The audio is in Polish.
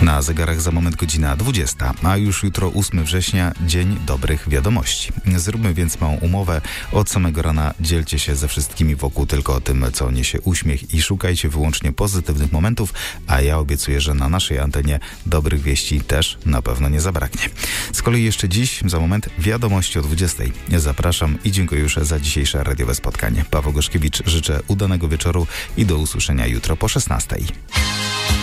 Na zegarach za moment godzina 20, a już jutro 8 września, Dzień Dobrych Wiadomości. Zróbmy więc małą umowę. Od samego rana dzielcie się ze wszystkimi wokół tylko o tym, co niesie uśmiech i szukajcie wyłącznie pozytywnych momentów, a ja obiecuję, że na naszej antenie dobrych wieści też na pewno nie zabraknie. Z kolei jeszcze dziś, za moment, wiadomości o 20. Zapraszam i dziękuję już za dzisiejsze radiowe spotkanie. Paweł Gorzkiewicz, życzę udanego wieczoru i do usłyszenia jutro po 16.